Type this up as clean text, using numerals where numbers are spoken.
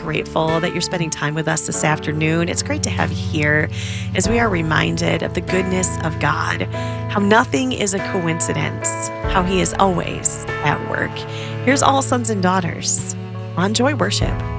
grateful that you're spending time with us this afternoon. It's great to have you here as we are reminded of the goodness of God, how nothing is a coincidence, how He is always at work. Here's All Sons and Daughters on Joy Worship.